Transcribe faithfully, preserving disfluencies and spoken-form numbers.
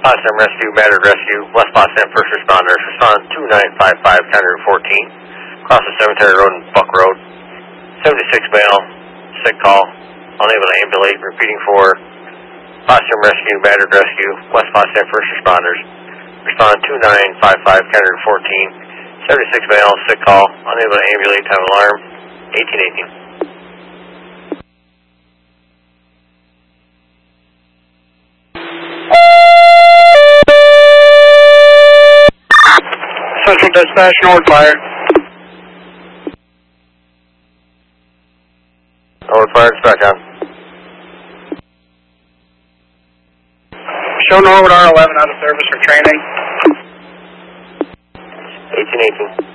Potsdam Rescue, Battered Rescue, West Potsdam First Responders, respond two nine five five, counter fourteen, across the Cemetery Road and Buck Road. seventy-six male, sick call, unable to ambulate, repeating for Potsdam Rescue, Battered Rescue, West Potsdam First Responders, respond two nine five five, counter fourteen, seventy-six male, sick call, unable to ambulate, time of alarm, eighteen eighteen. Central Dispatch, North Fire. North Fire, dispatch on. Show Norwood R eleven out of service for training. eighteen eighteen.